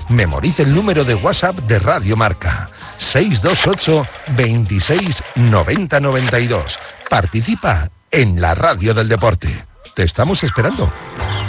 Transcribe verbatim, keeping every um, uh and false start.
Memorice el número de WhatsApp de Radio Marca. seis dos ocho, veintiséis, noventa, noventa y dos. Participa en la radio del deporte. Te estamos esperando.